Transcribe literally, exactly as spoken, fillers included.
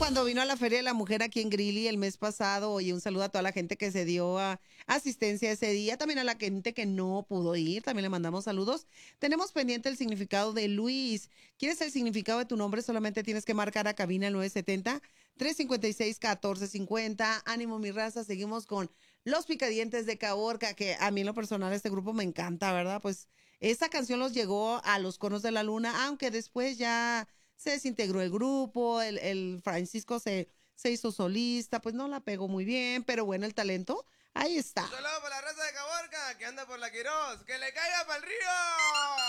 cuando vino a la Feria de la Mujer aquí en Greeley el mes pasado. Oye, un saludo a toda la gente que se dio a asistencia ese día, también a la gente que no pudo ir, también le mandamos saludos. Tenemos pendiente el significado de Luis. ¿Quieres el significado de tu nombre? Solamente tienes que marcar a cabina el nueve siete cero, tres cinco seis, uno cuatro cinco cero. Ánimo, mi raza, seguimos con Los Picadientes de Caborca, que a mí en lo personal este grupo me encanta, ¿verdad? Pues esta canción los llegó a los Conos de la Luna, aunque después ya se desintegró el grupo, el, el Francisco se, se hizo solista, pues no la pegó muy bien, pero bueno, el talento, ahí está. Un saludo para la raza de Caborca, que anda por la Quirós, que le caiga para el río.